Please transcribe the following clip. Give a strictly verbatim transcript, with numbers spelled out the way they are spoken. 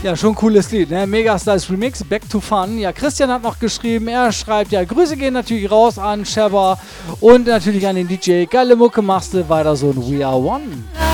Ja, schon ein cooles Lied, ne? Megastyles Remix, Back to Fun. Ja, Christian hat noch geschrieben, er schreibt, ja, Grüße gehen natürlich raus an Shabba und natürlich an den D J. Geile Mucke machst du, weiter so ein We Are One.